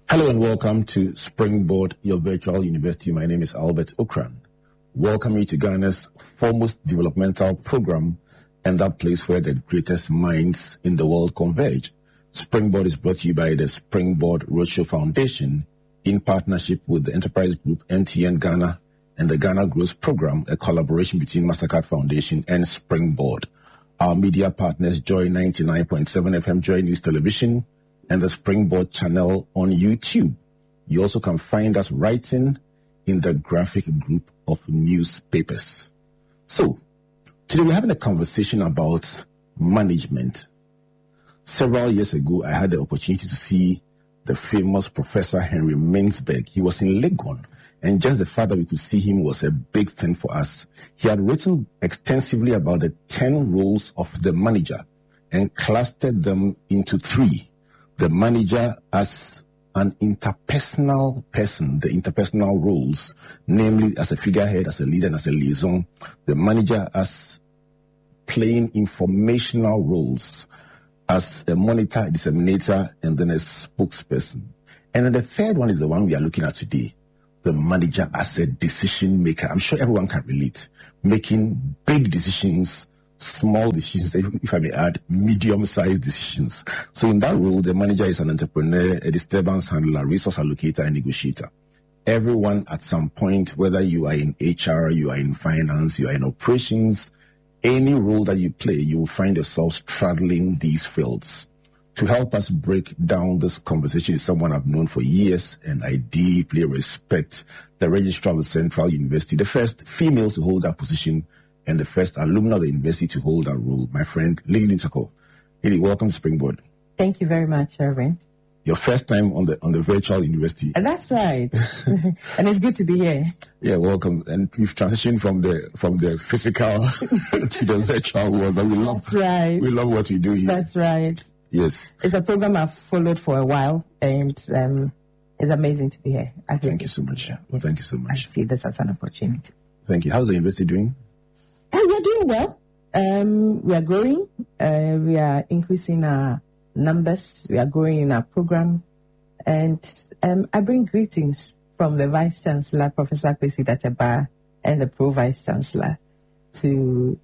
Hello and welcome to Springboard, your virtual university. My name is Albert Okran. Welcome you to Ghana's foremost developmental program and that place where the greatest minds in the world converge. Springboard is brought to you by the Springboard Roadshow Foundation in partnership with the enterprise group MTN Ghana and the Ghana Growth Program, a collaboration between Mastercard Foundation and Springboard. Our media partners, Joy 99.7 FM, Joy News Television, and the Springboard channel on YouTube. You also can find us writing in the graphic group of newspapers. So, today we're having a conversation about management. Several years ago, I had the opportunity to see the famous Professor Henry Mintzberg. He was in Legon, and just the fact that we could see him was a big thing for us. He had written extensively about the 10 roles of the manager and clustered them into 3. The manager as an interpersonal person, the interpersonal roles, namely as a figurehead, as a leader, and as a liaison. The manager as playing informational roles, as a monitor, disseminator, and then a spokesperson. And then the third one is the one we are looking at today, the manager as a decision maker. I'm sure everyone can relate. Making big decisions, small decisions, if I may add, medium-sized decisions. So in that role, the manager is an entrepreneur, a disturbance handler, resource allocator, and negotiator. Everyone at some point, whether you are in HR, you are in finance, you are in operations, any role that you play, you will find yourself straddling these fields. To help us break down this conversation is someone I've known for years, and I deeply respect, the Registrar of the Central University, the first female to hold that position, and the first alumna of the university to hold that role, my friend Lily Ntako. Lily, welcome to Springboard. Thank you very much, Irvin. Your first time on the virtual university. That's right. And it's good to be here. Yeah, welcome. And we've transitioned from the physical to the virtual world. But That's right. We love what we do here. That's right. Yes. It's a program I've followed for a while, and it's amazing to be here. Thank you so much. Well, thank you so much. I see this as an opportunity. Thank you. How's the university doing? We're doing well. We are growing. We are increasing our numbers. We are growing in our program. And I bring greetings from the Vice Chancellor, Professor Kwesi Datteba, and the Pro Vice Chancellor to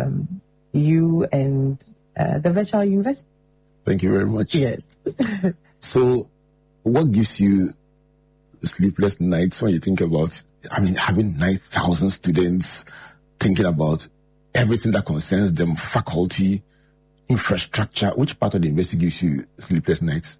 you and the virtual university. Thank you very much. Yes. So, what gives you sleepless nights when you think about, having 9,000 students, thinking about everything that concerns them, faculty, infrastructure? Which part of the university gives you sleepless nights?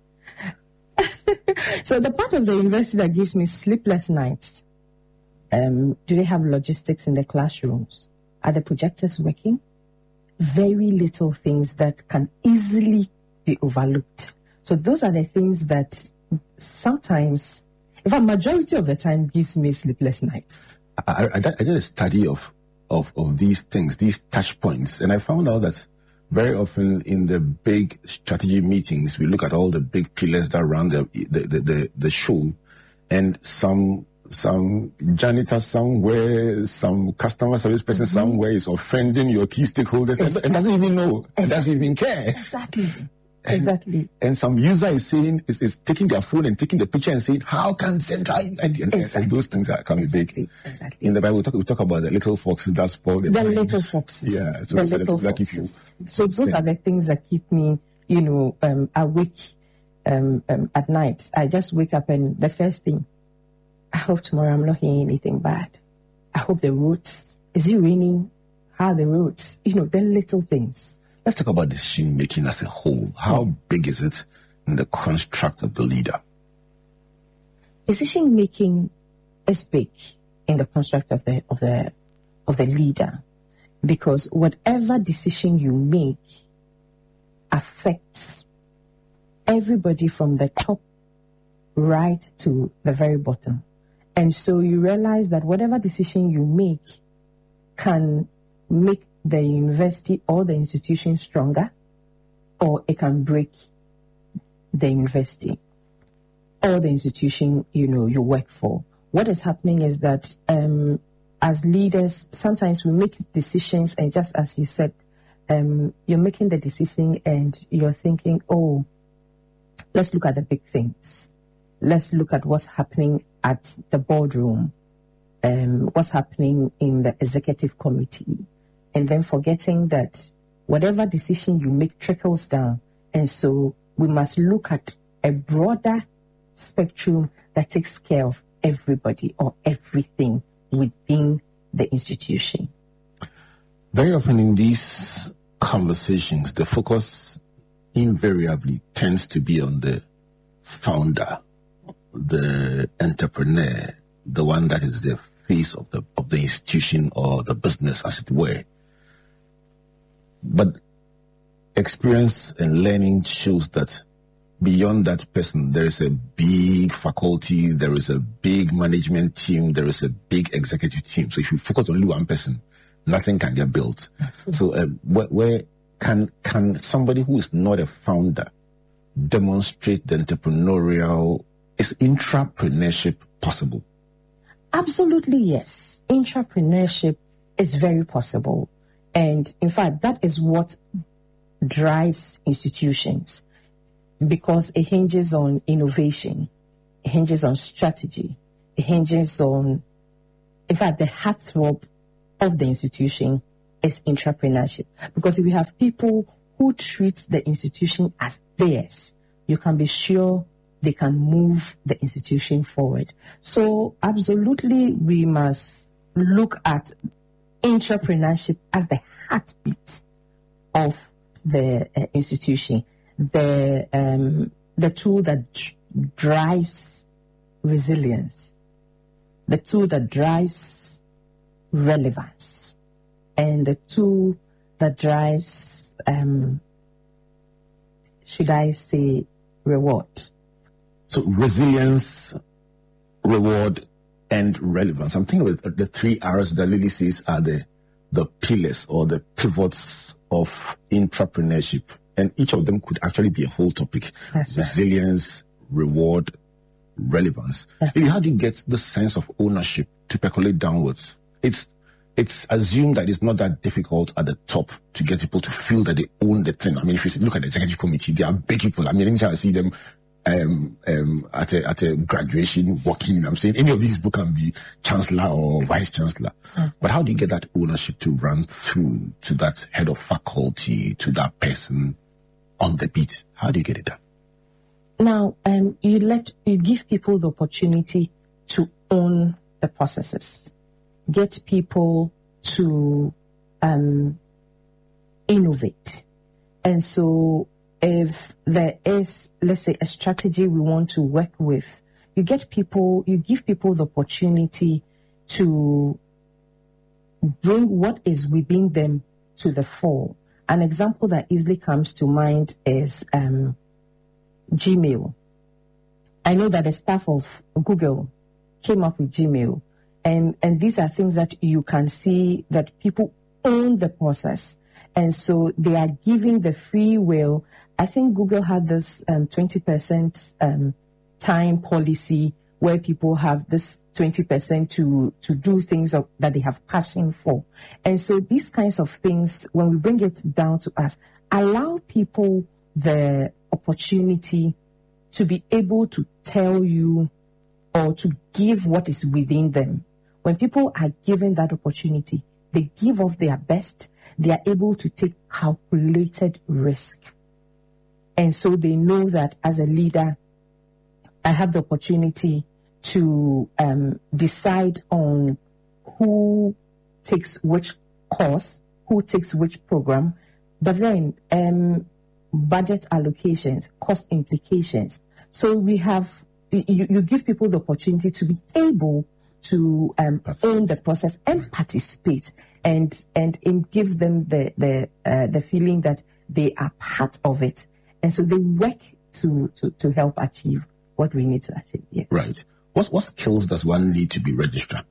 So the part of the university that gives me sleepless nights, do they have logistics in the classrooms? Are the projectors working? Very little things that can easily be overlooked. So those are the things that sometimes, in fact, majority of the time, gives me sleepless nights. I did a study of these things, these touch points, and I found out that very often in the big strategy meetings, we look at all the big pillars that run the show, and some janitor somewhere, some customer service person somewhere is offending your key stakeholders and doesn't even know, and doesn't even care. Exactly. Exactly. And some user is saying, is taking their phone and taking the picture and saying, how can central, and those things can be big. Exactly. In the Bible, we talk about the little foxes that spoil the mind. Little foxes. Yeah. So the little foxes. So those are the things that keep me, awake at night. I just wake up and the first thing, I hope tomorrow I'm not hearing anything bad. I hope the roads, is it raining? How are the roads? The little things. Let's talk about decision making as a whole. How big is it in the construct of the leader? Decision making is big in the construct of the leader, because whatever decision you make affects everybody from the top right to the very bottom. And so you realize that whatever decision you make can make the university or the institution stronger, or it can break the university or the institution, you work for. What is happening is that as leaders, sometimes we make decisions, and just as you said, you're making the decision and you're thinking, let's look at the big things. let's look at what's happening at the boardroom, what's happening in the executive committee, and then forgetting that whatever decision you make trickles down. And so we must look at a broader spectrum that takes care of everybody or everything within the institution. Very often in these conversations, the focus invariably tends to be on the founder, the entrepreneur, the one that is the face of the institution or the business, as it were. But experience and learning shows that beyond that person, there is a big faculty, there is a big management team, there is a big executive team. So if you focus on only one person, nothing can get built. So where can somebody who is not a founder demonstrate the entrepreneurial? Is intrapreneurship possible? Absolutely, yes. Intrapreneurship is very possible. And in fact, that is what drives institutions, because it hinges on innovation, it hinges on strategy, it hinges on, in fact, the heartthrob of the institution is intrapreneurship. Because if you have people who treat the institution as theirs, you can be sure they can move the institution forward. So absolutely, we must look at intrapreneurship as the heartbeat of the institution, the tool that drives resilience, the tool that drives relevance, and the tool that drives, should I say, reward. So resilience, reward, and relevance. I'm thinking of the 3 R's that Lily says are the pillars or the pivots of intrapreneurship. And each of them could actually be a whole topic. That's resilience, reward, relevance. How do you get the sense of ownership to percolate downwards? It's assumed that it's not that difficult at the top to get people to feel that they own the thing. I mean, if you look at the executive committee, they are big people. I mean, anytime I see them at a graduation walking in, I'm saying any of these people can be chancellor or vice chancellor. But how do you get that ownership to run through to that head of faculty, to that person on the beat? How do you get it done? Now, you give people the opportunity to own the processes, get people to innovate. And so if there is, let's say, a strategy we want to work with, you give people the opportunity to bring what is within them to the fore. An example that easily comes to mind is Gmail. I know that the staff of Google came up with Gmail, and these are things that you can see that people own the process, and so they are giving the free will. I think Google had this 20% time policy where people have this 20% to do things that they have passion for. And so these kinds of things, when we bring it down to us, allow people the opportunity to be able to tell you or to give what is within them. When people are given that opportunity, they give of their best, they are able to take calculated risk. And so they know that as a leader, I have the opportunity to decide on who takes which course, who takes which program, but then budget allocations, cost implications. So we have, you give people the opportunity to be able to own the process and participate, and it gives them the feeling that they are part of it, and so they work to help achieve what we need to achieve. Yeah. Right. What skills does one need to be registrar?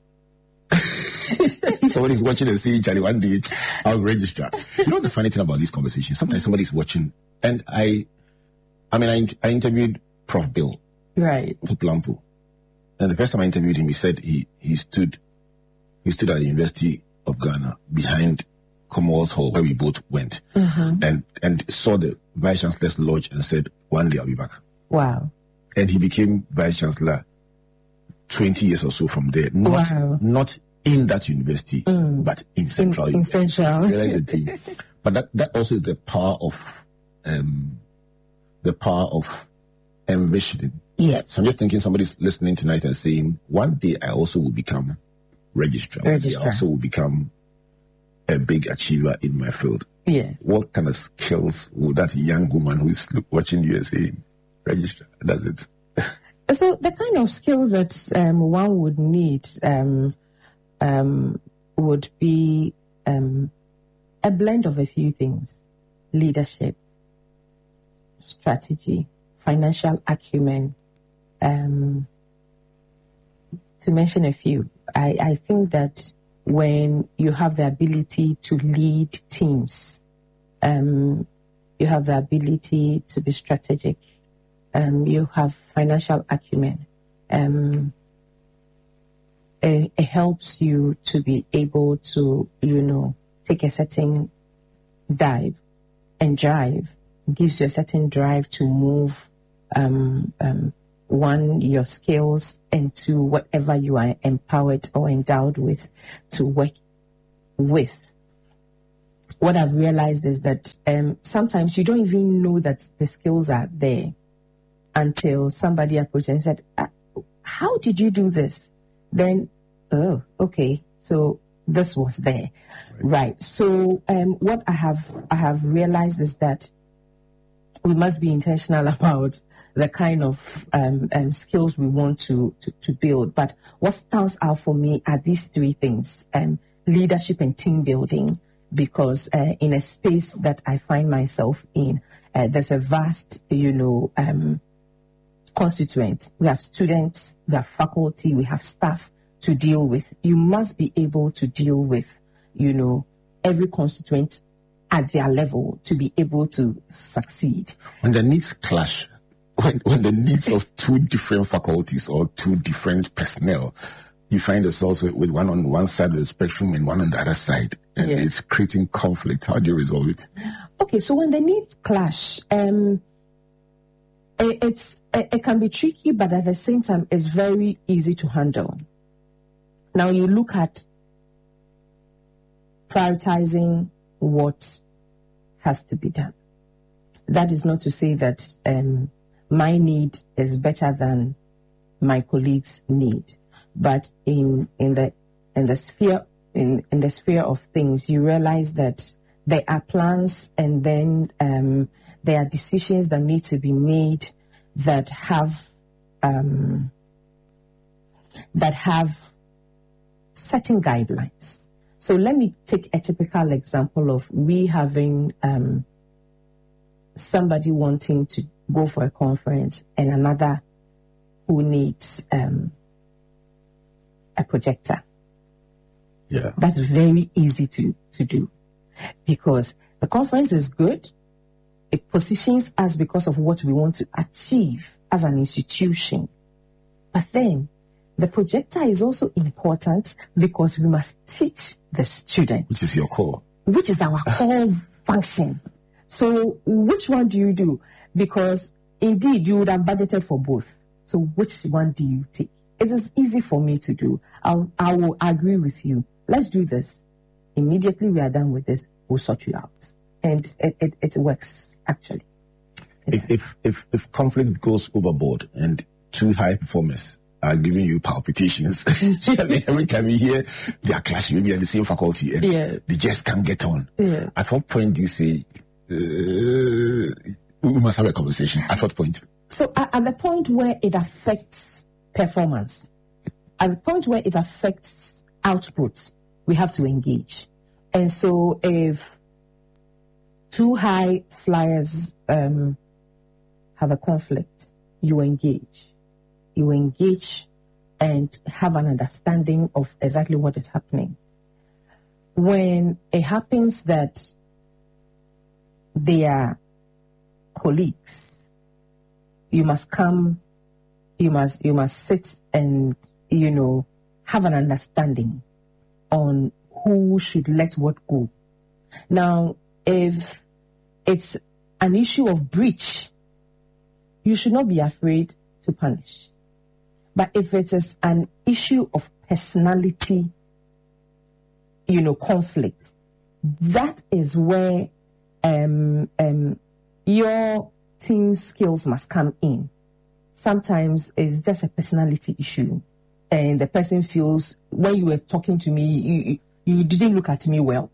Somebody's watching and saying, Charlie, one day I'll register. You know the funny thing about these conversations? Sometimes somebody's watching, and I interviewed Prof. Bill. Right. Puplampu. And the first time I interviewed him, he said he stood at the University of Ghana behind Commonwealth Hall, where we both went, and saw the Vice Chancellor's lodge and said, one day I'll be back. Wow. and he became vice chancellor 20 years or so from there. Not in that university, but in Central University. Central. Realize the thing. But that also is the power of envisioning. Yes. So I'm just thinking somebody's listening tonight and saying, one day I also will become registrar. One day I also will become a big achiever in my field. Yes. What kind of skills will that young woman who is watching you and saying, registrar, does it? So the kind of skills that one would need would be a blend of a few things: leadership, strategy, financial acumen, to mention a few. I think that when you have the ability to lead teams, you have the ability to be strategic, you have financial acumen, it helps you to be able to, take a certain dive and drive, gives you a certain drive to move, one, your skills, and two, whatever you are empowered or endowed with to work with. What I've realized is that sometimes you don't even know that the skills are there until somebody approached and said, how did you do this? Then, oh, okay, so this was there. Right. So what I have realized is that we must be intentional about the kind of skills we want to build. But what stands out for me are these three things: leadership and team building, because in a space that I find myself in, there's a vast, constituent. We have students, we have faculty, we have staff to deal with. You must be able to deal with, every constituent at their level to be able to succeed. When the needs clash, when the needs of two different faculties or two different personnel, you find yourself with one on one side of the spectrum and one on the other side, and it's creating conflict. How do you resolve it? Okay, so when the needs clash, it can be tricky, but at the same time, it's very easy to handle. Now you look at prioritizing what has to be done. That is not to say that my need is better than my colleague's need, but in the sphere of things, you realize that there are plans, and then there are decisions that need to be made that have certain guidelines. So let me take a typical example of we having somebody wanting to go for a conference and another who needs a projector. Yeah. That's very easy to do, because the conference is good. It positions us because of what we want to achieve as an institution. But then the projector is also important because we must teach the student. Which is your core. Which is our core function. So which one do you do? Because indeed you would have budgeted for both. So which one do you take? It is easy for me to do. I will agree with you. Let's do this. Immediately we are done with this, we'll sort you out. And it works, actually. If conflict goes overboard and two high performers are giving you palpitations, every time you hear they are clashing, maybe at the same faculty, and they just can't get on. Yeah. At what point do you say, we must have a conversation? At what point? So at the point where it affects performance, at the point where it affects outputs, we have to engage. And so if two high flyers have a conflict, you engage. You engage and have an understanding of exactly what is happening. When it happens that they are colleagues, you must come, you must sit and, have an understanding on who should let what go. Now, if it's an issue of breach, you should not be afraid to punish. But if it is an issue of personality, conflict, that is where your team skills must come in. Sometimes it's just a personality issue, and the person feels, when you were talking to me, you didn't look at me well.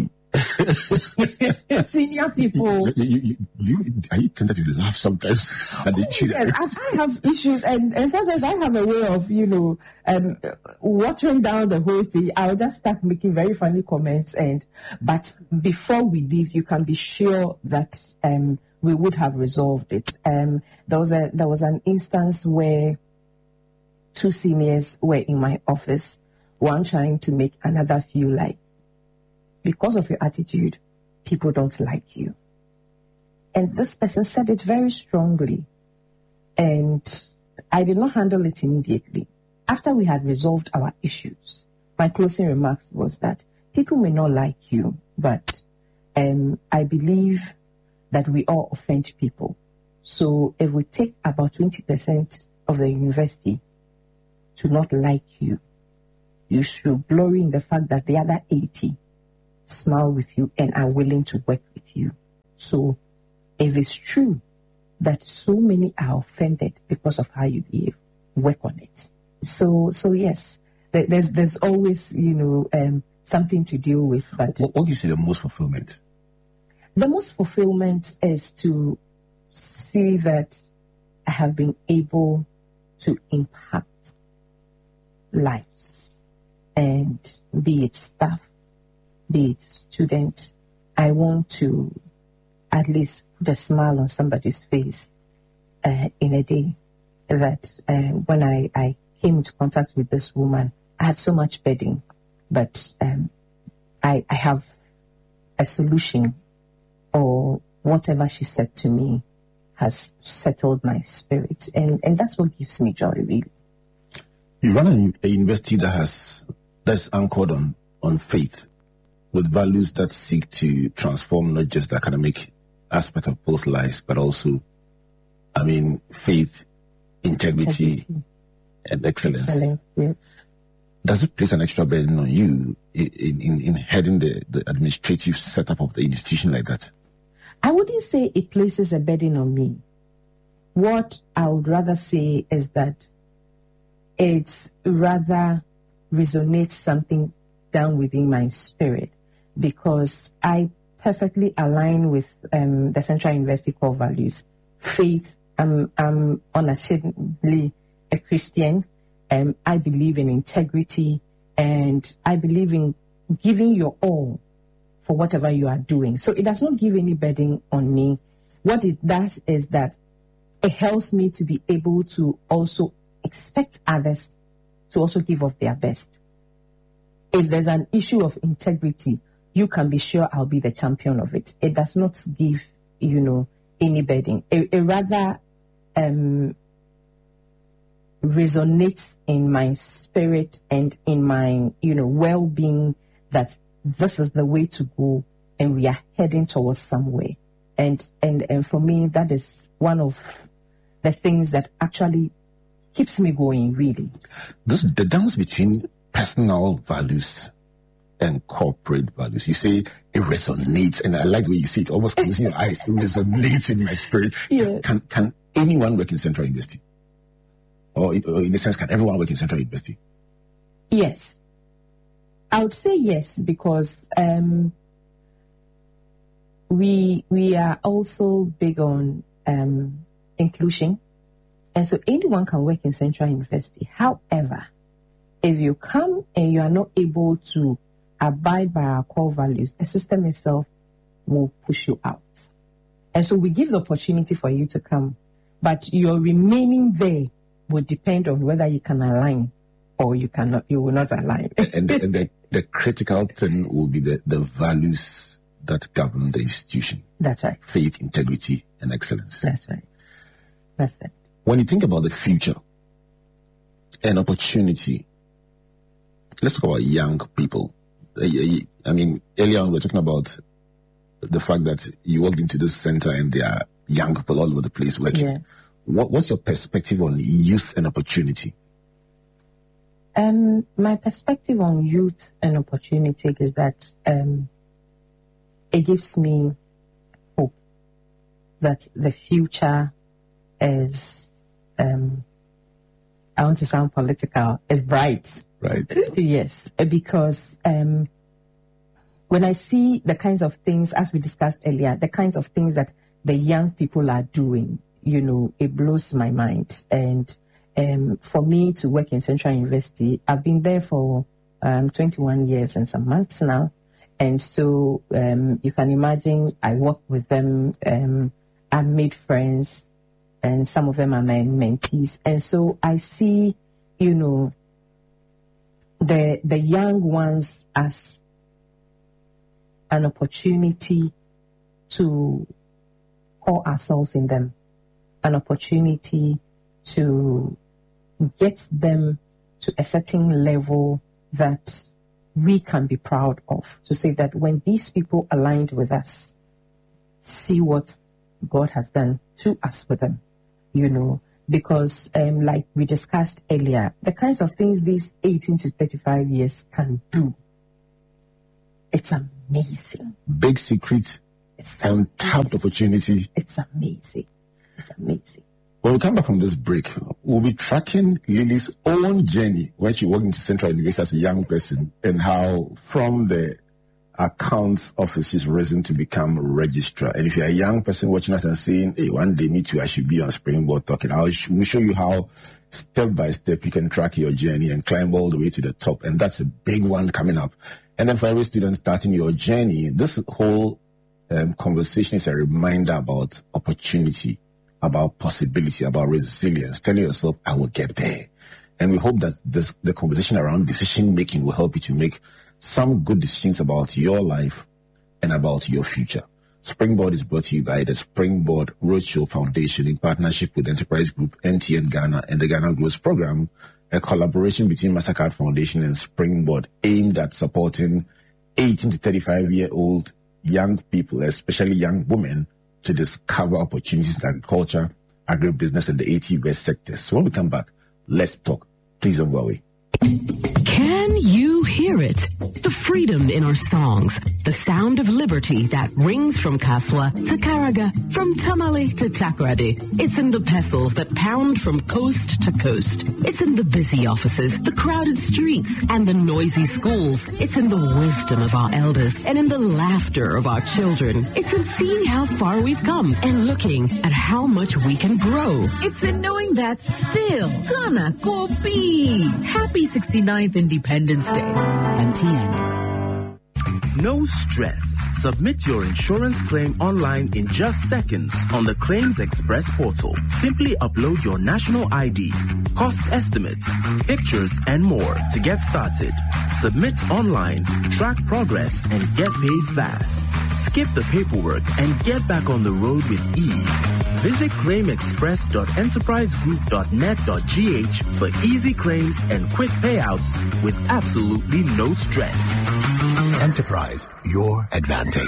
Senior people. Are you tempted to laugh sometimes? Yes, I have issues, and sometimes I have a way of, watering down the whole thing. I'll just start making very funny comments, but before we leave, you can be sure that we would have resolved it. There was an instance where two seniors were in my office, one trying to make another feel like, because of your attitude, people don't like you. And this person said it very strongly. And I did not handle it immediately. After we had resolved our issues, my closing remarks was that people may not like you, but I believe that we all offend people. So if we take about 20% of the university to not like you, you should glory in the fact that the other 80 smile with you and are willing to work with you. So if it's true that so many are offended because of how you behave, work on it. So yes, there's always, something to deal with. But what do you see the most fulfillment? The most fulfillment is to see that I have been able to impact lives, and be it staff, be it students. I want to at least put a smile on somebody's face in a day. That when I came into contact with this woman, I had so much bedding, but I have a solution, or whatever she said to me has settled my spirit, and that's what gives me joy, really. You run a university that's anchored on faith, with values that seek to transform not just the academic aspect of people's lives, but also, faith, integrity. And excellence. Yes. Does it place an extra burden on you in heading the administrative setup of the institution like that? I wouldn't say it places a burden on me. What I would rather say is that it rather resonates something down within my spirit, because I perfectly align with the Central University core values. Faith, I'm unashamedly a Christian. I believe in integrity, and I believe in giving your all for whatever you are doing. So it does not give any burden on me. What it does is that it helps me to be able to also expect others to also give of their best. If there's an issue of integrity, you can be sure I'll be the champion of it. It does not give, any burden. It rather resonates in my spirit and in my, well-being, that this is the way to go and we are heading towards somewhere. And for me, that is one of the things that actually keeps me going, really. The dance between personal values and corporate values. You say it resonates, and I like the way you see it, almost closing your eyes. It resonates in my spirit. Yeah. Can anyone work in Central University? Or in a sense, can everyone work in Central University? Yes. I would say yes, because we are also big on inclusion. And so anyone can work in Central University. However, if you come and you are not able to abide by our core values, the system itself will push you out. And so we give the opportunity for you to come, but your remaining there will depend on whether you can align or you will not align. and the critical thing will be the values that govern the institution. That's right. Faith, integrity, and excellence. That's right. That's right. When you think about the future and opportunity, let's talk about young people. Earlier on we were talking about the fact that you walked into this center and there are young people all over the place working. Yeah. What's your perspective on youth and opportunity? My perspective on youth and opportunity is that it gives me hope that the future is, I want to sound political, is bright. Right. Yes, because when I see the kinds of things, as we discussed earlier, the kinds of things that the young people are doing, it blows my mind. And for me to work in Central University, I've been there for 21 years and some months now. And so you can imagine I work with them, I've made friends, and some of them are my mentees. And so I see, the young ones as an opportunity to pour ourselves in them, an opportunity to get them to a certain level that we can be proud of, to say that when these people aligned with us, see what God has done to us with them, because like we discussed earlier, the kinds of things these 18 to 35 years can do, it's amazing. Big secret, untapped opportunity. It's amazing. It's amazing. When we come back from this break, we'll be tracking Lily's own journey when she walked into Central University as a young person, and how from the accounts office she's risen to become a registrar. And if you're a young person watching us and saying, hey, one day me too, I should be on Springboard talking, we'll show you how step by step you can track your journey and climb all the way to the top. And that's a big one coming up. And then for every student starting your journey, this whole conversation is a reminder about opportunity, about possibility, about resilience, telling yourself, I will get there. And we hope that the conversation around decision making will help you to make some good decisions about your life and about your future. Springboard is brought to you by the Springboard Roadshow Foundation in partnership with Enterprise Group, MTN Ghana, and the Ghana Growth Program, a collaboration between Mastercard Foundation and Springboard aimed at supporting 18 to 35-year-old young people, especially young women, to discover opportunities in agriculture, agribusiness, and the AT-based sectors. So when we come back, let's talk. Please don't go away. Can you hear it? The freedom in our songs, the sound of liberty that rings from Kaswa to Karaga, from Tamale to Takoradi. It's in the pestles that pound from coast to coast. It's in the busy offices, the crowded streets, and the noisy schools. It's in the wisdom of our elders and in the laughter of our children. It's in seeing how far we've come and looking at how much we can grow. It's in knowing that still Ghana go be. Happy 69th Independence Day. MTN. No stress. Submit your insurance claim online in just seconds on the Claims Express portal. Simply upload your national ID, cost estimates, pictures, and more to get started. Submit online, track progress, and get paid fast. Skip the paperwork and get back on the road with ease. Visit claimexpress.enterprisegroup.net.gh for easy claims and quick payouts with absolutely no stress. Enterprise, your advantage.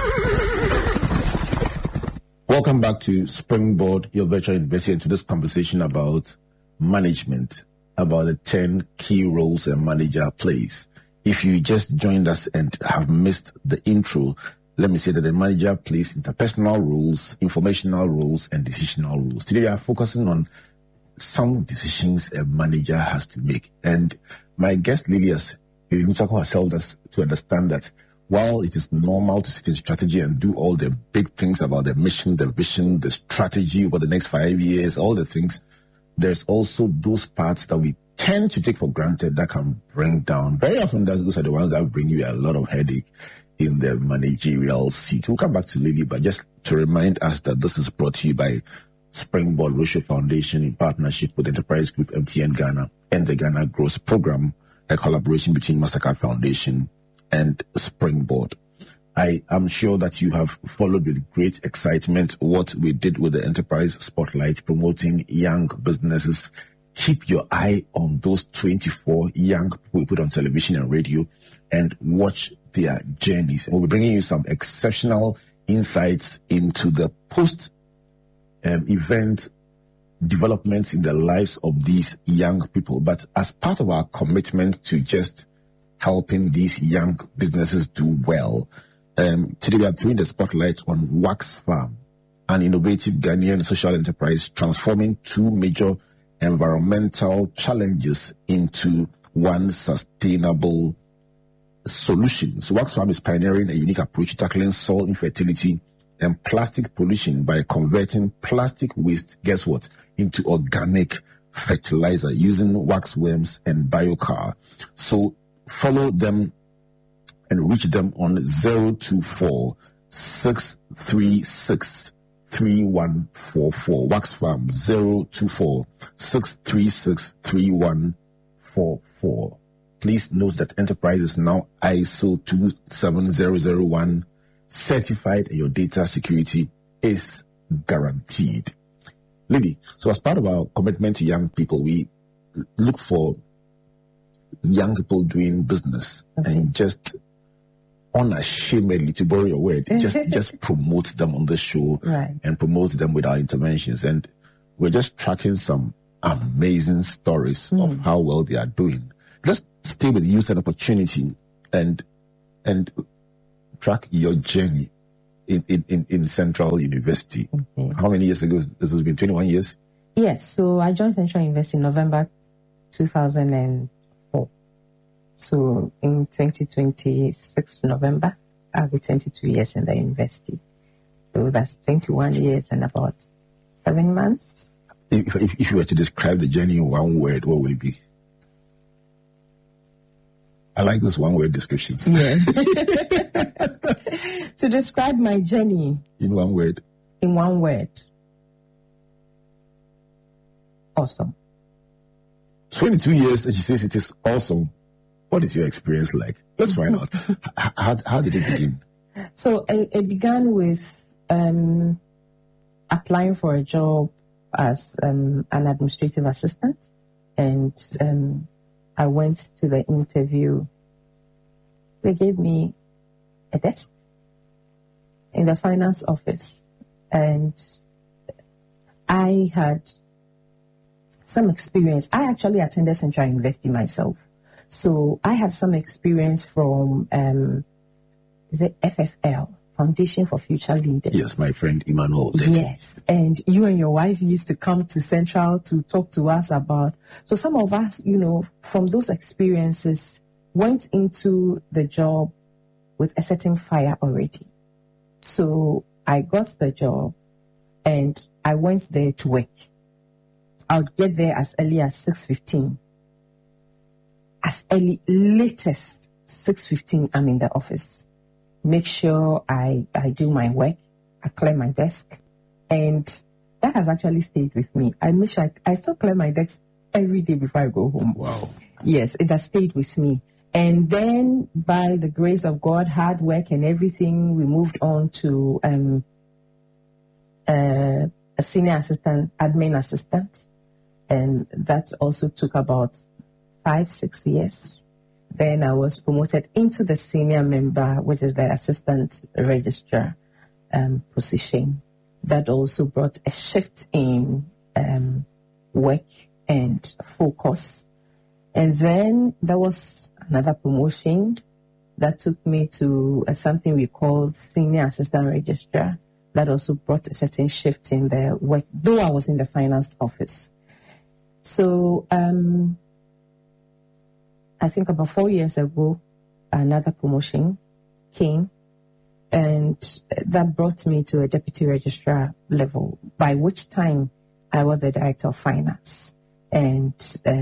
Welcome back to Springboard, your virtual university, and to this conversation about management, about the 10 key roles a manager plays. If you just joined us and have missed the intro, let me say that the manager plays interpersonal roles, informational roles, and decisional roles. Today we are focusing on some decisions a manager has to make. And my guest, Lily, has herself to understand that while it is normal to sit in strategy and do all the big things about the mission, the vision, the strategy over the next 5 years, all the things, there's also those parts that we tend to take for granted that can bring down. Very often those are the ones that bring you a lot of headache in the managerial seat. We'll come back to Lily, but just to remind us that this is brought to you by Springboard Roadshow Foundation in partnership with Enterprise Group, MTN Ghana, and the Ghana Growth Program, a collaboration between Mastercard Foundation and Springboard. I am sure that you have followed with great excitement what we did with the Enterprise Spotlight, promoting young businesses. Keep your eye on those 24 young people we put on television and radio and watch their journeys. And we'll be bringing you some exceptional insights into the post-event developments in the lives of these young people. But as part of our commitment to just helping these young businesses do well, today we are throwing the spotlight on Wax Farm, an innovative Ghanaian social enterprise transforming two major environmental challenges into one sustainable solution. So Wax Farm is pioneering a unique approach to tackling soil infertility and plastic pollution by converting plastic waste, guess what, into organic fertilizer using wax worms and biochar. So follow them and reach them on 024 636 3144. Wax Farm 024 636 3144. Please note that enterprise is now ISO 27001 certified and your data security is guaranteed. Lily, so as part of our commitment to young people, we look for young people doing business and just unashamedly, to borrow your word, just promote them on the show, right, and promote them with our interventions. And we're just tracking some amazing stories of how well they are doing. Let's stay with youth and opportunity and track your journey in Central University. How many years ago? This has been 21 years? Yes, so I joined Central University in November 2004. So in 2026 November, I'll be 22 years in the university. So that's 21 years and about 7 months. If you were to describe the journey in one word, what would it be? I like those one-word descriptions. Yeah. To describe my journey. In one word. In one word. Awesome. 22 years and she says it is awesome. What is your experience like? Let's find out. How did it begin? So it began with applying for a job as an administrative assistant. And I went to the interview. They gave me a desk in the finance office. And I had some experience. I actually attended Central University myself. So I had some experience from the FFL, Foundation for Future Leaders. Yes, my friend Emmanuel. Yes, and you and your wife used to come to Central to talk to us about. So some of us, from those experiences, went into the job with a certain fire already. So I got the job and I went there to work. I would get there as early as 6:15. As early, latest 6:15, I'm in the office. Make sure I do my work, I clear my desk, and that has actually stayed with me. I make sure I still clear my desk every day before I go home. Wow. Yes, it has stayed with me. And then by the grace of God, hard work and everything, we moved on to a senior assistant, admin assistant. And that also took about 5-6 years. Then I was promoted into the senior member, which is the assistant registrar position. That also brought a shift in work and focus. And then there was another promotion that took me to something we call senior assistant registrar. That also brought a certain shift in the work, though I was in the finance office. So I think about 4 years ago, another promotion came, and that brought me to a deputy registrar level, by which time I was the director of finance. And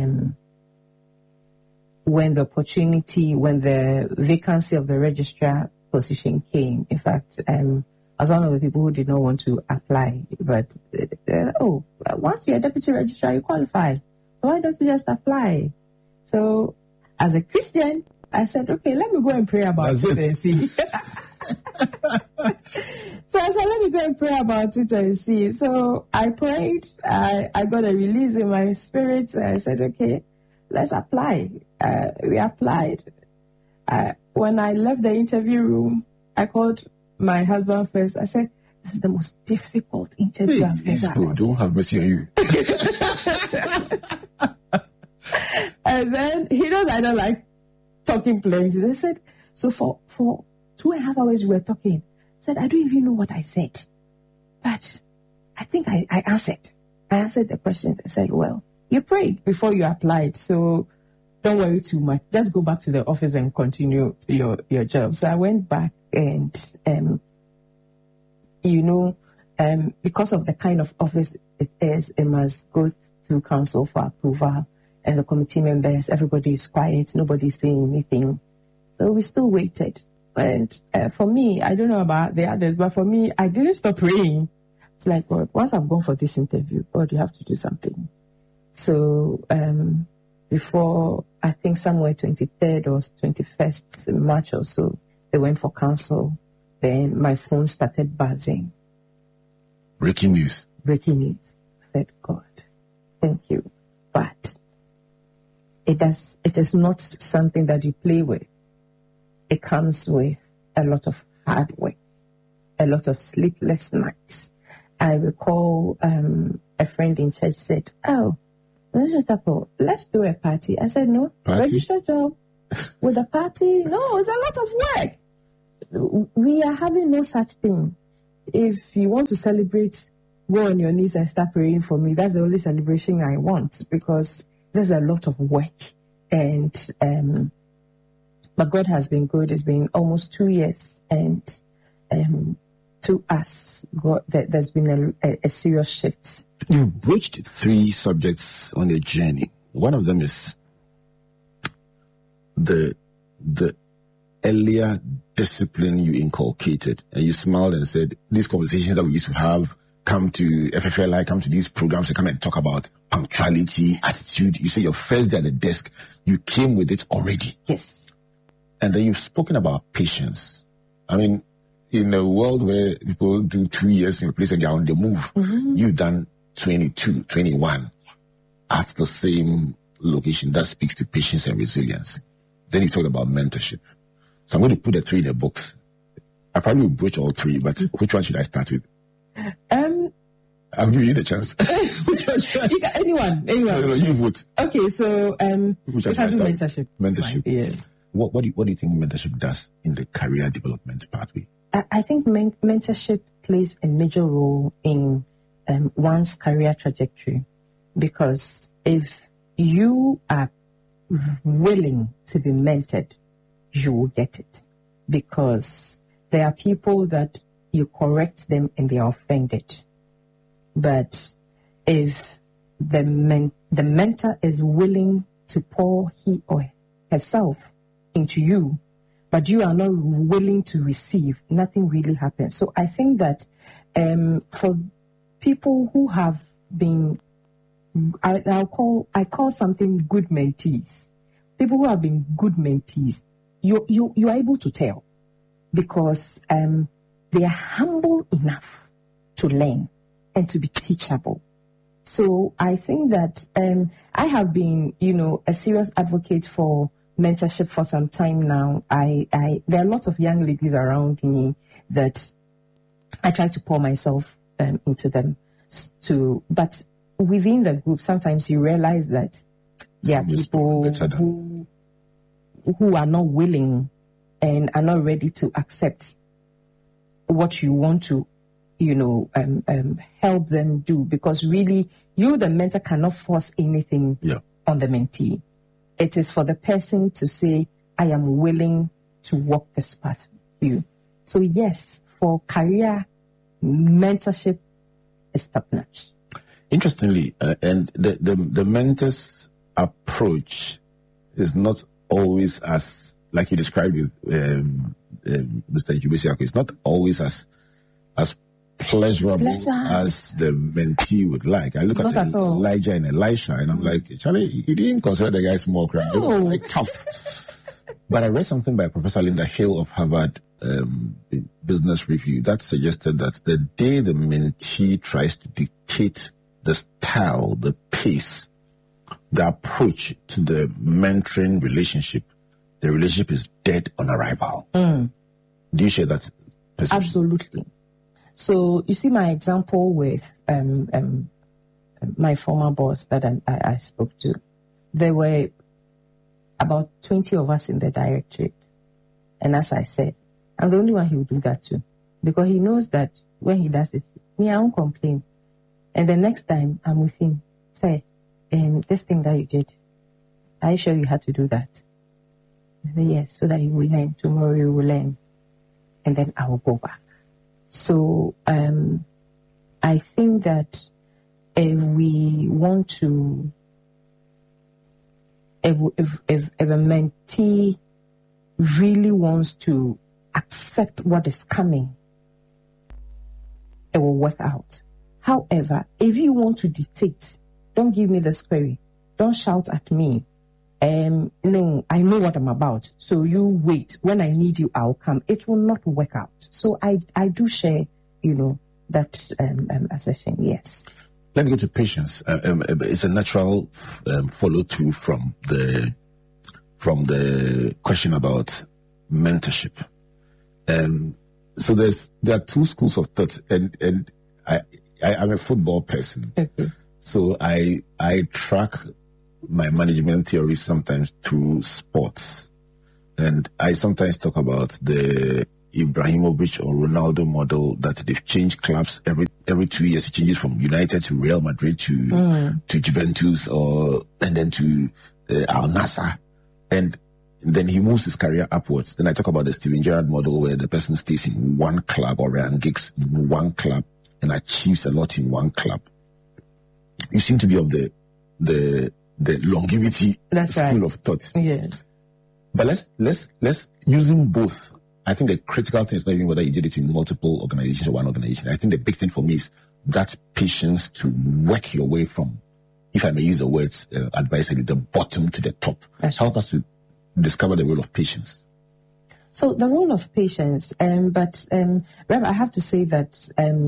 when the vacancy of the registrar position came, in fact, I was one of the people who did not want to apply, but once you're a deputy registrar, you qualify. So why don't you just apply? So as a Christian, I said, okay, let me go and pray about it and see. So I said, let me go and pray about it and see. So I prayed. I got a release in my spirit. So I said, okay, let's apply. We applied. When I left the interview room, I called my husband first. I said, this is the most difficult interview I've ever had. Don't have mercy on you. And then he knows I don't like talking plenty. They said, so for 2.5 hours we were talking. I said, I don't even know what I said. But I think I answered. I answered the questions. I said, well, you prayed before you applied, so don't worry too much. Just go back to the office and continue your job. So I went back and, because of the kind of office it is, it must go through council for approval. And the committee members, everybody is quiet, nobody's saying anything. So we still waited. And for me, I don't know about the others, but for me, I didn't stop praying. It's like, God, once I've gone for this interview, God, you have to do something. So before, I think somewhere 23rd or 21st March or so, they went for council. Then my phone started buzzing. Breaking news. Breaking news. I said, God, thank you. But it is not something that you play with. It comes with a lot of hard work, a lot of sleepless nights. I recall a friend in church said, oh, let's do a party. I said, no, register job with a party. No, it's a lot of work. We are having no such thing. If you want to celebrate, go on your knees and start praying for me. That's the only celebration I want, because there's a lot of work. And but God has been good. It's been almost 2 years, and to us, God, there's been a serious shift. You broached 3 subjects on your journey. One of them is the earlier discipline you inculcated, and you smiled and said, these conversations that we used to have, come to FFLI, come to these programs and come and talk about punctuality, attitude. You say your first day at the desk, you came with it already. Yes. And then you've spoken about patience. I mean, in a world where people do 2 years in a place and they're on the move, you've done 22, 21 at the same location. That speaks to patience and resilience. Then you talked about mentorship. So I'm going to put the 3 in the box. I probably will broach all 3, but which one should I start with? I'll give you the chance. Anyone. No, you vote. Okay, so which we can do mentorship. Mentorship. Yeah. What do you think mentorship does in the career development pathway? I think mentorship plays a major role in one's career trajectory, because if you are willing to be mentored, you will get it. Because there are people that you correct them and they are offended. But if the mentor is willing to pour he or herself into you, but you are not willing to receive, nothing really happens. So I think that for people who have been, I call something good mentees. People who have been good mentees, you are able to tell, because they are humble enough to learn and to be teachable. So I think that I have been, a serious advocate for mentorship for some time now. There are lots of young ladies around me that I try to pour myself into them. But within the group, sometimes you realize that there are people who are not willing and are not ready to accept what you want to, help them do. Because really, you, the mentor, cannot force anything on the mentee. It is for the person to say, I am willing to walk this path with you. So yes, for career, mentorship is top-notch. Interestingly, and the mentor's approach is not always as, like you described with Mr. Jubesiako, it's not always as pleasurable as the mentee would like. I look at Elijah and Elisha, and I'm like, Charlie, you didn't consider the guy small crowd. It was like tough. But I read something by Professor Linda Hill of Harvard Business Review that suggested that the day the mentee tries to dictate the style, the pace, the approach to the mentoring relationship, the relationship is dead on arrival. Do you share that perception? Absolutely. So you see my example with my former boss that I spoke to. There were about 20 of us in the directorate. And as I said, I'm the only one he will do that to. Because he knows that when he does it, me, I won't complain. And the next time I'm with him, say, this thing that you did, are you sure you had to do that? I say, yes, so that you will learn. Tomorrow you will learn. And then I will go back. So I think that if we want to, if a mentee really wants to accept what is coming, it will work out. However, if you want to dictate, don't give me this query, don't shout at me. No, I know what I'm about. So you wait. When I need you, I'll come. It will not work out. So I do share, that assertion. Yes. Let me go to patience. It's a natural follow-through from the question about mentorship. So there are two schools of thought, and I'm a football person. Okay. So I track my management theory sometimes through sports, and I sometimes talk about the Ibrahimovic or Ronaldo model, that they've changed clubs every 2 years. It changes from United to Real Madrid to Juventus, and then to Al Nassr, and then he moves his career upwards. Then I talk about the Steven Gerrard model, where the person stays in one club, or Ryan Giggs in one club and achieves a lot in one club. You seem to be of the longevity school of thought. Yeah. But let's using both. I think the critical thing is not even whether you did it in multiple organizations or one organization. I think the big thing for me is that patience to work your way from, if I may use the words advisedly, the bottom to the top. Help us to discover the role of patience. So the role of patience, but Rev, I have to say that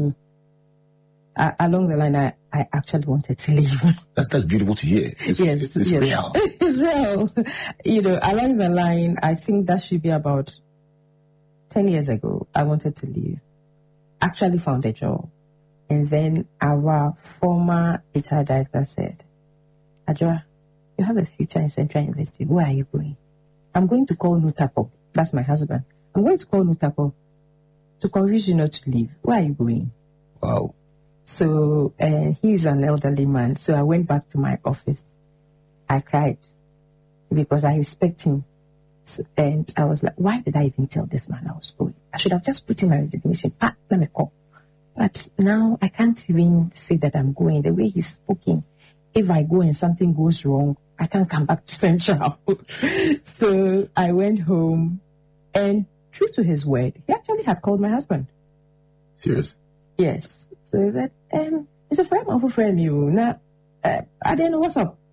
along the line, I actually wanted to leave. That's beautiful to hear. It's real. It's real. Along the line, I think that should be about 10 years ago. I wanted to leave. Actually found a job. And then our former HR director said, Adjoa, you have a future in Central University. Where are you going? I'm going to call Nutapo. That's my husband. I'm going to call Nutapo to convince you not to leave. Where are you going? Wow. So he's an elderly man. So I went back to my office. I cried because I respect him. And I was like, why did I even tell this man I was going? I should have just put in my resignation. Let me call. But now I can't even say that I'm going. The way he's speaking, if I go and something goes wrong, I can't come back to Central. So I went home, and true to his word, he actually had called my husband. Serious? Yes. So that, it's a friend of a friend, you. Now, I didn't know what's up.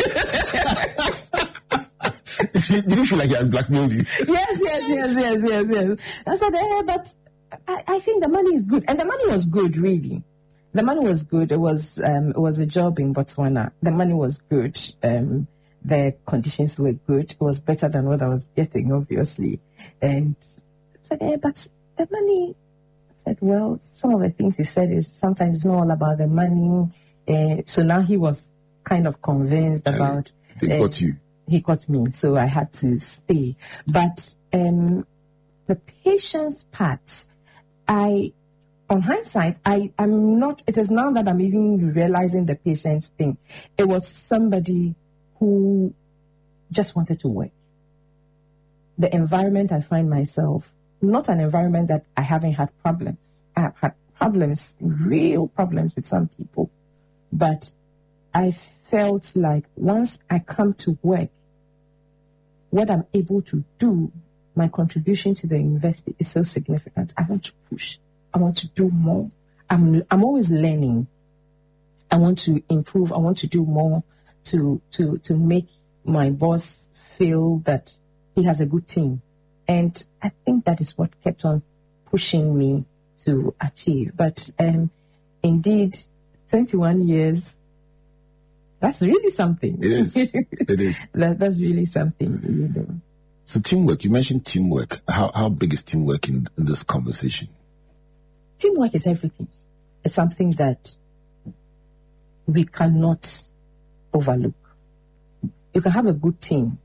Did you feel like you had blackmailed you? Yes. I said, but I think the money is good. And the money was good, really. The money was good. It was a job in Botswana. The money was good. The conditions were good. It was better than what I was getting, obviously. And I said, but the money... I said, well, some of the things he said is sometimes it's not all about the money. So now he was kind of convinced about... They got you. He got me, so I had to stay. But the patience part, on hindsight, I'm not, it is now that I'm even realizing the patience thing. It was somebody who just wanted to work. The environment I find myself, not an environment that I haven't had problems. I have had problems, real problems with some people. But I felt like once I come to work, what I'm able to do, my contribution to the university is so significant. I want to push. I want to do more. I'm always learning. I want to improve. I want to do more to make my boss feel that he has a good team. And I think that is what kept on pushing me to achieve. But indeed, 21 years, that's really something. It is. It is. That's really something, So teamwork, you mentioned teamwork. How big is teamwork in this conversation? teamwork is everything. It's something that we cannot overlook. You can have a good team,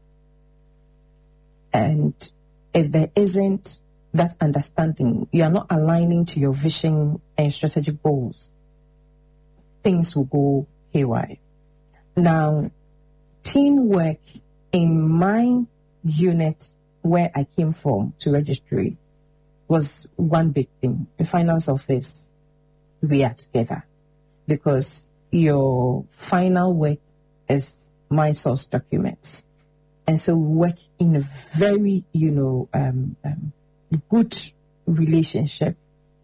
and if there isn't that understanding, you are not aligning to your vision and strategic goals, things will go haywire. Now, teamwork in my unit where I came from to registry was one big thing. In finance office, we are together because your final work is my source documents. And so we work in a very, good relationship,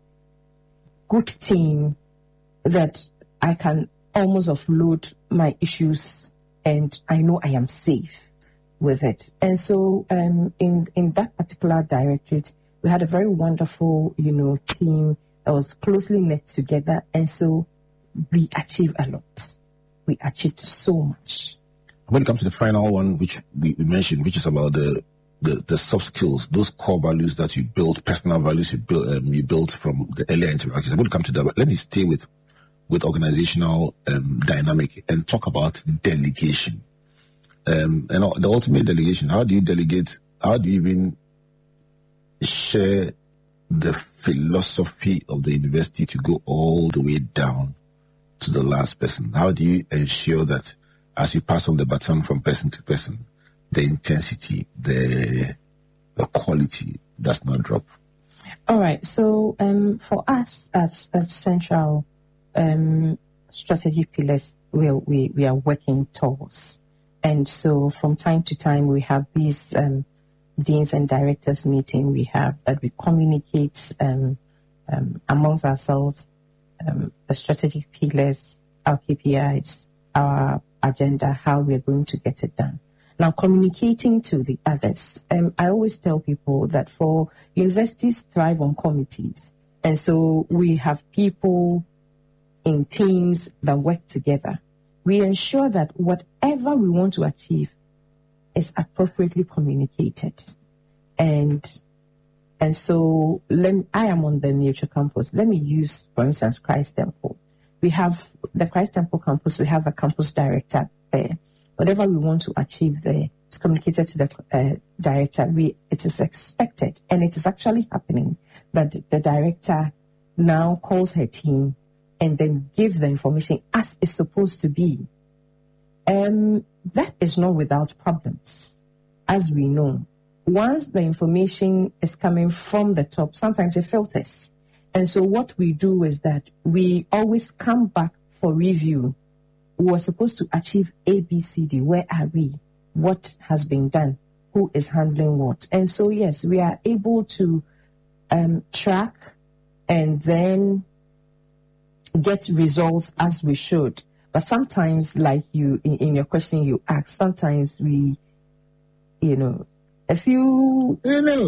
good team that I can almost offload my issues and I know I am safe with it. And so in that particular directorate, we had a very wonderful, team that was closely knit together. And so we achieved a lot. We achieved so much. When it comes to the final one, which we mentioned, which is about the soft skills, those core values that you build, personal values you built from the earlier interactions. I'm going to come to that, but let me stay with organizational dynamic and talk about delegation. And the ultimate delegation. How do you delegate? How do you even share the philosophy of the university to go all the way down to the last person? How do you ensure that as you pass on the baton from person to person, the intensity, the quality does not drop? All right. So for us as Central strategic pillars, we are working towards. And so from time to time, we have these deans and directors meeting we have that we communicate amongst ourselves, the strategic pillars, our KPIs, our agenda, how we're going to get it done. Now, communicating to the others. I always tell people that for universities thrive on committees. And so we have people in teams that work together. We ensure that whatever we want to achieve is appropriately communicated. And so I am on the Mutual campus. Let me use, for instance, Christ Temple. We have the Christ Temple campus. We have a campus director there. Whatever we want to achieve there is communicated to the director. It is expected, and it is actually happening, that the director now calls her team and then gives the information as it's supposed to be. That is not without problems, as we know. Once the information is coming from the top, sometimes it filters. And so what we do is that we always come back for review. We were supposed to achieve A, B, C, D. Where are we? What has been done? Who is handling what? And so, yes, we are able to track and then get results as we should. But sometimes, like you, in your question you asked, sometimes we, a few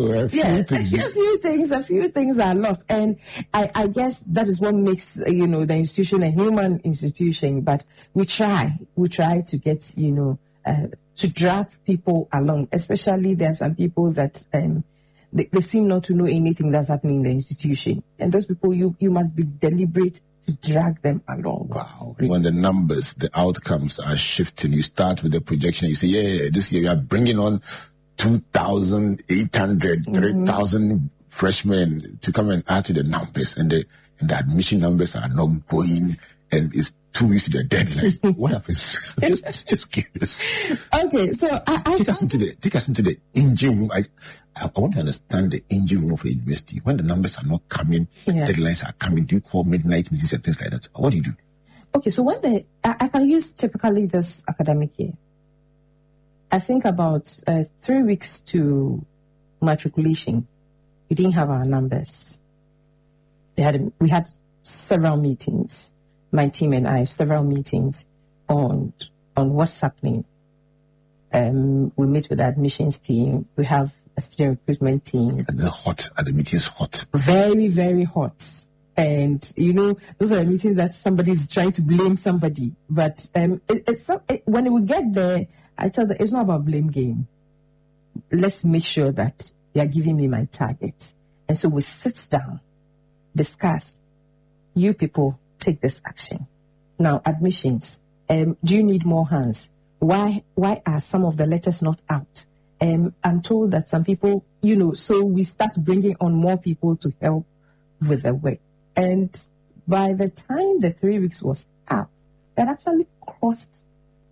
things are lost. And I guess that is what makes, the institution a human institution. But we try to get, to drag people along, especially there are some people that they seem not to know anything that's happening in the institution. And those people, you must be deliberate to drag them along. Wow. When the numbers, the outcomes are shifting, you start with the projection, you say, this year we are bringing on 2,800, 3,000 freshmen to come and add to the numbers, and the admission numbers are not going, and it's 2 weeks to the deadline. What happens? just curious. Okay, so take us into the engine room. I want to understand the engine room of a university. When the numbers are not coming, deadlines are coming, do you call midnight meetings and things like that? What do you do? Okay, so when I can use typically this academic year. I think about 3 weeks to matriculation, we didn't have our numbers. We had several meetings, my team and I, several meetings on what's happening. We meet with the admissions team. We have a student recruitment team. And the meetings hot. Very, very hot. And, those are the meetings that somebody's trying to blame somebody. But when we get there, I tell them, it's not about blame game. Let's make sure that they are giving me my target. And so we sit down discuss. You people take this action. Now, admissions. Do you need more hands? Why are some of the letters not out? I'm told that some people, so we start bringing on more people to help with the work. And by the time the 3 weeks was up, it actually crossed,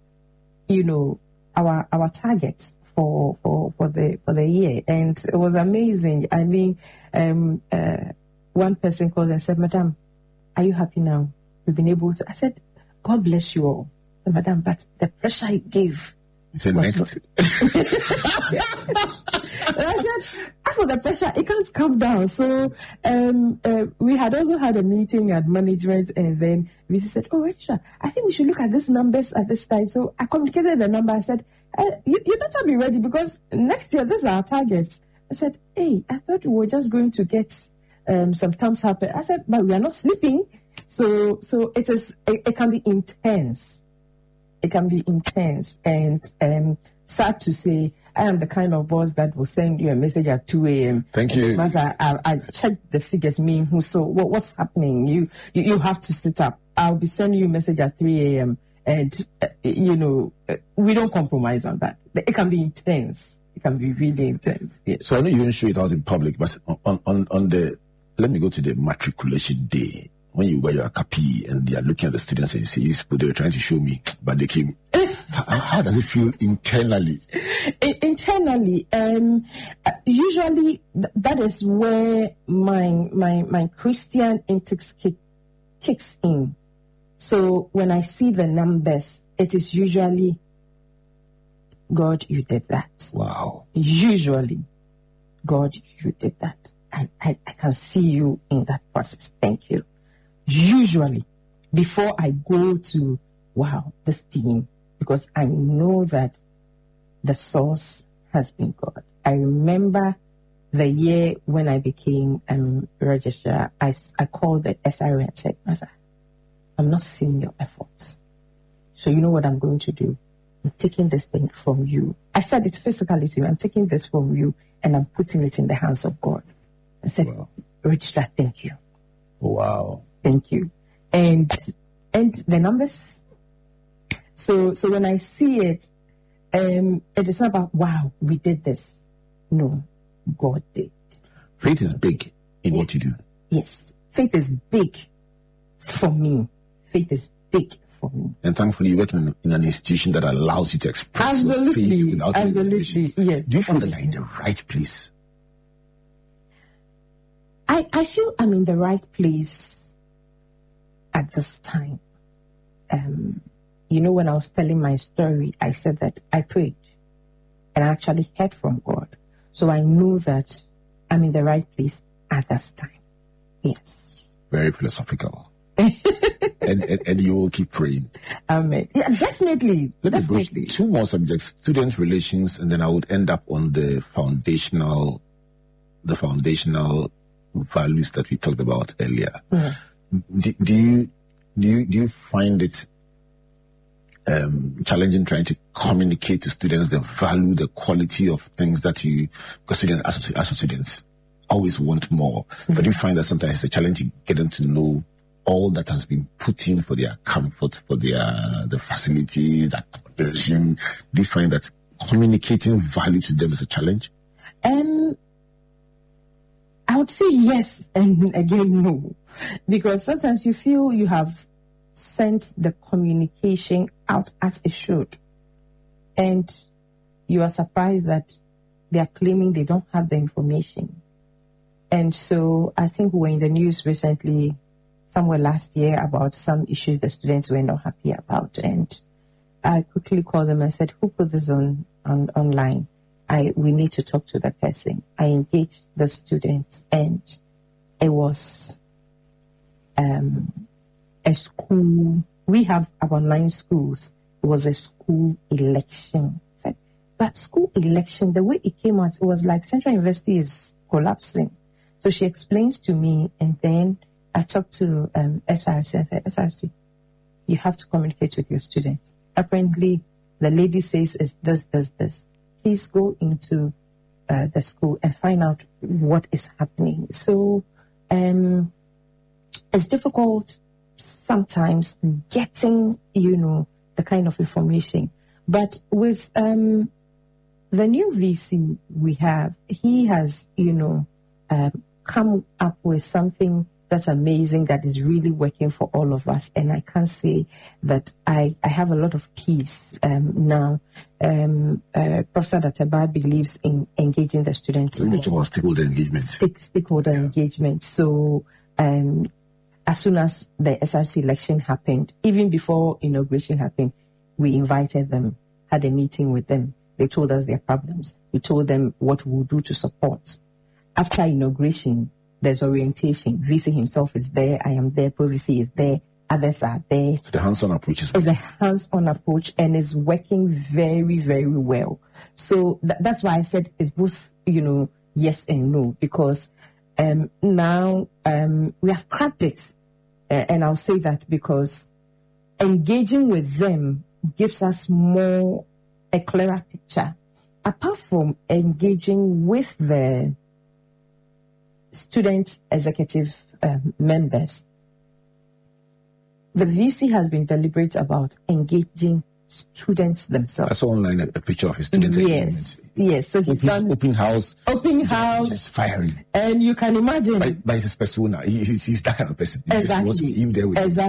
our targets for the year. And it was amazing. I mean, one person called and said, "Madam, are you happy now? We've been able to." I said, "God bless you all." So, "Madam, but the pressure you gave." He said, "Next." I said, "For the pressure, it can't come down." So we had also had a meeting at management, and then we said, "Oh, Rachel, I think we should look at these numbers at this time." So I communicated the number. I said, you better be ready because next year, these are our targets. I said, "Hey, I thought we were just going to get some thumbs up." I said, "But we are not sleeping." So it can be intense. It can be intense, and sad to say, I am the kind of boss that will send you a message at 2 a.m. Thank you. Because I checked the figures, so what's happening? You have to sit up. I'll be sending you a message at 3 a.m. And, we don't compromise on that. It can be intense. It can be really intense. Yes. So I know you didn't show it out in public, but let me go to the matriculation day. When you wear your capi and they are looking at the students and you see these people, they were trying to show me, but they came. How does it feel internally? Internally, usually that is where my Christian instincts kicks in. So when I see the numbers, it is usually, God, you did that. Wow. Usually, God, you did that. I can see you in that process. Thank you. Usually, before I go to, wow, this team, because I know that the source has been God. I remember the year when I became registrar, I called the SRA and said, "Master, I'm not seeing your efforts. So you know what I'm going to do? I'm taking this thing from you." I said it physically to you. "I'm taking this from you and I'm putting it in the hands of God." I said, "Wow. Registrar, thank you." Wow. Thank you. And the numbers. So when I see it, it is not about, wow, we did this. No, God did. Faith is big in what you do. Yes. Faith is big for me. Faith is big for me. And thankfully, you work in an institution that allows you to express your faith without any inspiration. Yes. Do you feel that you're in the right place? I feel I'm in the right place at this time. When I was telling my story, I said that I prayed and I actually heard from God. So I know that I'm in the right place at this time. Yes. Very philosophical. and you will keep praying. Amen. Yeah, definitely. Let me broach 2 more subjects: student relations, and then I would end up on the foundational values that we talked about earlier. Mm-hmm. Do you find it challenging trying to communicate to students the value, the quality of things that because students, as students, always want more. Mm-hmm. But do you find that sometimes it's a challenge to get them to know all that has been put in for their comfort, for the facilities, the accommodation? Do you find that communicating value to them is a challenge? I would say yes, and again no, because sometimes you feel you have sent the communication out as it should, and you are surprised that they are claiming they don't have the information. And so I think we were in the news recently, somewhere last year, about some issues the students were not happy about, and I quickly called them and said, "Who put this online? We need to talk to the person." I engaged the students, and it was a school. We have about 9 schools. It was a school election. But school election, the way it came out, it was like Central University is collapsing. So she explains to me, and then I talked to SRC and said, "SRC, you have to communicate with your students. Apparently, the lady says it's this. Please go into the school and find out what is happening." So it's difficult sometimes getting, the kind of information. But with the new VC we have, he has, come up with something that's amazing, that is really working for all of us. And I can say that I have a lot of peace now. Professor Dateba believes in engaging the students. So much about stakeholder engagement. Stakeholder engagement. So as soon as the SRC election happened, even before inauguration happened, we invited them, had a meeting with them. They told us their problems. We told them what we'll do to support. After inauguration, there's orientation. VC himself is there. I am there. ProVC is there. Others are there. So the hands-on approach is a hands-on approach and is working very, very well. So that's why I said it's both, yes and no, because now we have cracked it. And I'll say that because engaging with them gives us a clearer picture. Apart from engaging with the student executive members, the VC has been deliberate about engaging students themselves. I saw online a picture of his student engagement. Yes. So he's done open house. Just firing. And you can imagine. By his persona, he's that kind of person. Exactly. Just wants him there with exactly.